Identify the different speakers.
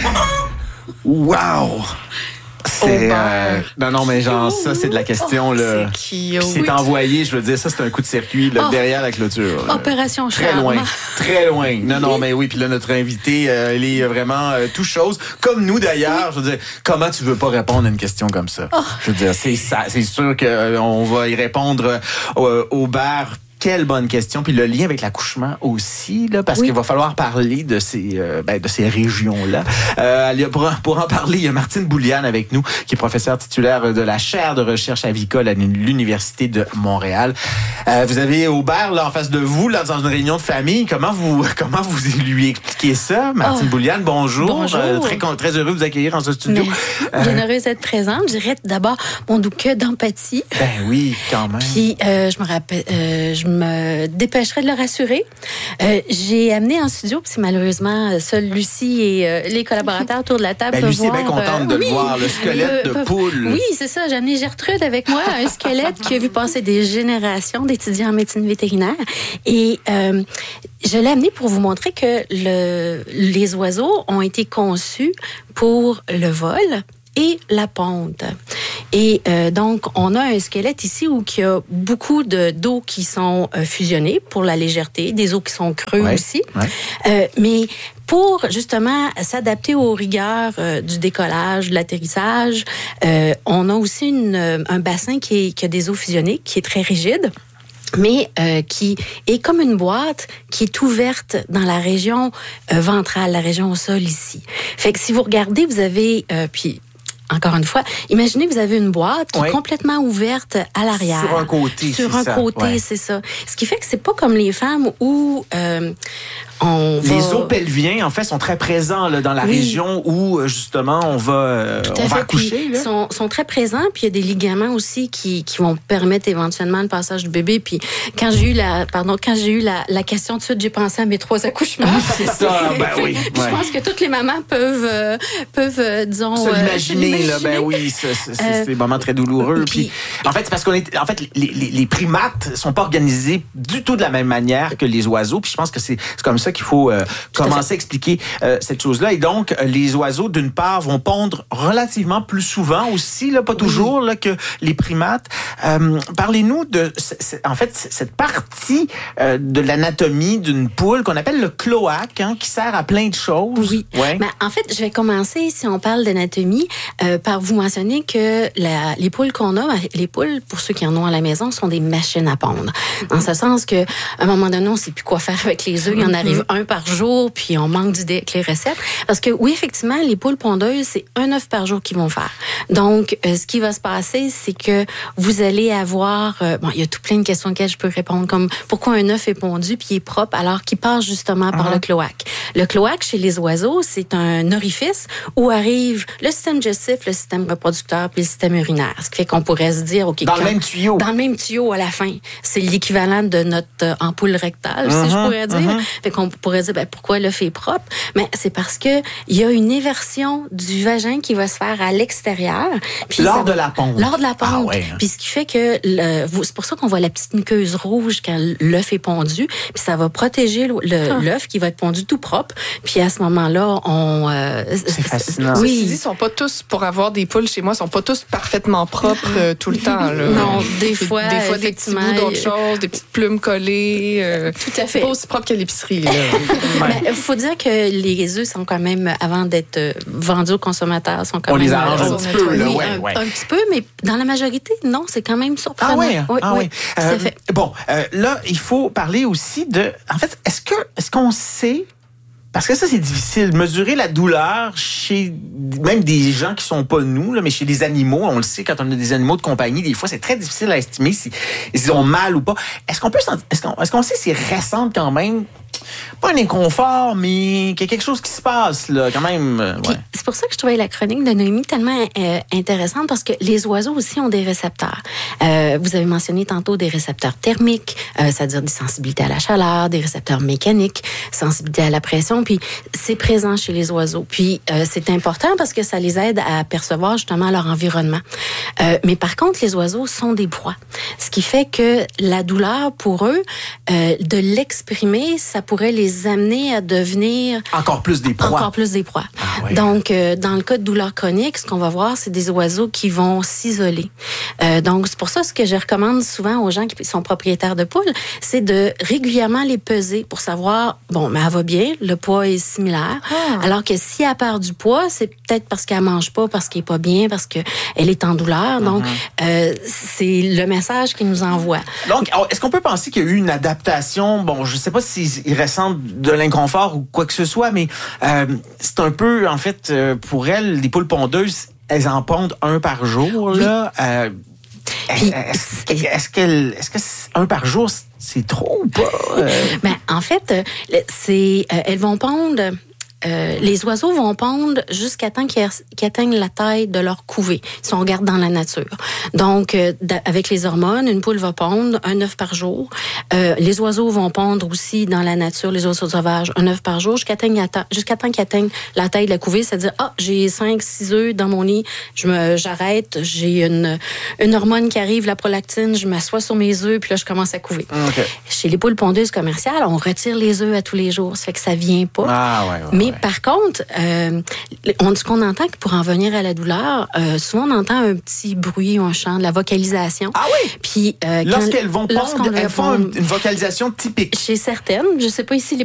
Speaker 1: Wow! C'est non mais genre ça c'est de la question là. C'est envoyé, je veux dire ça c'est un coup de circuit là, derrière la clôture. Là.
Speaker 2: Opération
Speaker 1: très loin, très loin. Non mais oui, puis là notre invité elle est vraiment tout chose comme nous d'ailleurs, je veux dire comment tu veux pas répondre à une question comme ça. Je veux dire c'est sûr que on va y répondre au bar. Quelle bonne question. Puis le lien avec l'accouchement aussi, là, parce qu'il va falloir parler de ces régions-là. Pour en parler, il y a Martine Bouliane avec nous, qui est professeure titulaire de la chaire de recherche avicole à l'Université de Montréal. Vous avez Aubert là en face de vous, là, dans une réunion de famille. Comment vous lui expliquez ça, Martine Bouliane? Bonjour.
Speaker 2: Bonjour.
Speaker 1: Très heureux de vous accueillir dans ce studio.
Speaker 2: Bien heureuse d'être présente. Je dirais d'abord mon que d'empathie.
Speaker 1: Ben oui, quand même.
Speaker 2: Puis je me rappelle, je me dépêcherai de le rassurer. J'ai amené en studio, puis c'est malheureusement seule Lucie et les collaborateurs autour de la table peuvent
Speaker 1: Lucie
Speaker 2: voir.
Speaker 1: est bien contente de le voir, le squelette de poule.
Speaker 2: Oui, c'est ça. J'ai amené Gertrude avec moi, un squelette qui a vu passer des générations d'étudiants en médecine vétérinaire. Et je l'ai amené pour vous montrer que les oiseaux ont été conçus pour le vol et la ponte. Et donc, on a un squelette ici où il y a beaucoup d'os qui sont fusionnés pour la légèreté, des os qui sont creux aussi. Ouais. Mais pour justement s'adapter aux rigueurs du décollage, de l'atterrissage, on a aussi un bassin qui a des os fusionnés, qui est très rigide, mais qui est comme une boîte qui est ouverte dans la région ventrale, la région au sol ici. Fait que si vous regardez, vous avez... Encore une fois, imaginez que vous avez une boîte qui est complètement ouverte à l'arrière.
Speaker 1: Sur un côté,
Speaker 2: c'est ça. Ce qui fait que c'est pas comme les femmes où
Speaker 1: les os pelviens, en fait, sont très présents là, dans la région où, justement, on va accoucher.
Speaker 2: Ils sont très présents, puis il y a des ligaments aussi qui vont permettre éventuellement le passage du bébé. Puis quand j'ai eu la question de suite, j'ai pensé à mes 3 accouchements.
Speaker 1: C'est ça,
Speaker 2: oui. Je pense que toutes les mamans peuvent disons...
Speaker 1: Se l'imaginer, là, ben oui, c'est des moments très douloureux. Puis en fait, c'est parce les primates sont pas organisés du tout de la même manière que les oiseaux. Puis je pense que c'est comme ça qu'il faut commencer à expliquer cette chose-là. Et donc, les oiseaux, d'une part, vont pondre relativement plus souvent aussi, là, pas toujours, là, que les primates. Parlez-nous de, en fait, cette partie de l'anatomie d'une poule qu'on appelle le cloaque, qui sert à plein de choses.
Speaker 2: Oui. Ouais. Mais en fait, je vais commencer, si on parle d'anatomie, par vous mentionner que les poules qu'on a, les poules, pour ceux qui en ont à la maison, sont des machines à pondre. Dans ce sens qu'à un moment donné, on ne sait plus quoi faire avec les œufs. Il y en arrive un par jour, puis on manque d'idées avec les recettes. Parce que oui, effectivement, les poules pondeuses, c'est un œuf par jour qu'ils vont faire. Donc, ce qui va se passer, c'est que vous allez avoir... il y a tout plein de questions auxquelles je peux répondre, comme pourquoi un œuf est pondu puis il est propre alors qu'il passe justement par le cloaque. Le cloaque, chez les oiseaux, c'est un orifice où arrive le système digestif, le système reproducteur puis le système urinaire. Ce qui fait qu'on pourrait se dire...
Speaker 1: dans le même tuyau.
Speaker 2: Dans le même tuyau à la fin. C'est l'équivalent de notre ampoule rectale, si je pourrais dire. Fait qu'on pourrait dire, pourquoi l'œuf est propre? Mais c'est parce que il y a une éversion du vagin qui va se faire à l'extérieur.
Speaker 1: Lors de la ponte.
Speaker 2: Lors de la ponte.
Speaker 1: Ah ouais.
Speaker 2: Puis ce qui fait que c'est pour ça qu'on voit la petite muqueuse rouge quand l'œuf est pondu. Puis ça va protéger l'œuf qui va être pondu tout propre. Puis à ce moment-là,
Speaker 1: c'est fascinant.
Speaker 3: Oui. Ceci dit, sont pas tous, pour avoir des poules chez moi, sont pas tous parfaitement propres tout le temps. Là.
Speaker 2: Non, des fois
Speaker 3: des petits bouts d'autres choses, des petites plumes collées.
Speaker 2: Tout à fait.
Speaker 3: C'est pas aussi propre qu'à l'épicerie.
Speaker 2: Il faut dire que les œufs sont quand même, avant d'être vendus aux consommateurs, sont quand même...
Speaker 1: On les arrange un petit peu, là,
Speaker 2: un petit peu, mais dans la majorité, non, c'est quand même surprenant.
Speaker 1: Oui.
Speaker 2: Tout à fait.
Speaker 1: Bon, là, il faut parler aussi de... En fait, est-ce qu'on sait... Parce que ça, c'est difficile. Mesurer la douleur chez même des gens qui sont pas nous, là, mais chez les animaux, on le sait, quand on a des animaux de compagnie, des fois, c'est très difficile à estimer s'ils ont mal ou pas. Est-ce qu'on sait si c'est récent quand même? Pas un inconfort, mais qu'il y a quelque chose qui se passe, là, quand même.
Speaker 2: C'est pour ça que je trouvais la chronique de Noémie tellement intéressante, parce que les oiseaux aussi ont des récepteurs. Vous avez mentionné tantôt des récepteurs thermiques, c'est-à-dire des sensibilités à la chaleur, des récepteurs mécaniques, sensibilité à la pression, puis c'est présent chez les oiseaux. Puis c'est important parce que ça les aide à percevoir justement leur environnement. Mais par contre, les oiseaux sont des proies. Ce qui fait que la douleur, pour eux, de l'exprimer, ça pourrait les amener à devenir...
Speaker 1: Encore plus des proies.
Speaker 2: Encore plus des proies.
Speaker 1: oui.
Speaker 2: Donc, dans le cas de douleurs chroniques, ce qu'on va voir, c'est des oiseaux qui vont s'isoler. Donc, c'est pour ça ce que je recommande souvent aux gens qui sont propriétaires de poules, c'est de régulièrement les peser pour savoir, bon, mais elle va bien, le poids est similaire. Alors que si elle perd du poids, c'est peut-être parce qu'elle mange pas, parce qu'elle est pas bien, parce qu'elle est en douleur. Donc, c'est le message qu'il nous envoie.
Speaker 1: Donc, est-ce qu'on peut penser qu'il y a eu une adaptation, bon, je sais pas s'ils ressentent de l'inconfort ou quoi que ce soit, mais c'est un peu, en fait, pour elles, les poules pondeuses, elles en pondent un par jour, là. Est-ce que un par jour, c'est trop ou pas?
Speaker 2: Ben, en fait, elles vont pondre. Les oiseaux vont pondre jusqu'à temps qu'ils atteignent la taille de leur couvée, si on regarde dans la nature. Donc, avec les hormones, une poule va pondre un œuf par jour. Les oiseaux vont pondre aussi dans la nature, les oiseaux sauvages, un œuf par jour jusqu'à temps qu'ils atteignent la taille de la couvée, c'est-à-dire, j'ai 5-6 œufs dans mon nid, j'arrête, j'ai une hormone qui arrive, la prolactine, je m'assois sur mes œufs, puis là, je commence à couver.
Speaker 1: Okay.
Speaker 2: Chez les poules pondeuses commerciales, on retire les œufs à tous les jours, ça fait que ça vient pas. Mais par contre, ce qu'on entend que pour en venir à la douleur, souvent on entend un petit bruit ou un chant, de la vocalisation.
Speaker 1: Ah oui?
Speaker 2: Puis
Speaker 1: lorsqu'elles vont pondre, elles font une vocalisation typique.
Speaker 2: Chez certaines, je sais pas ici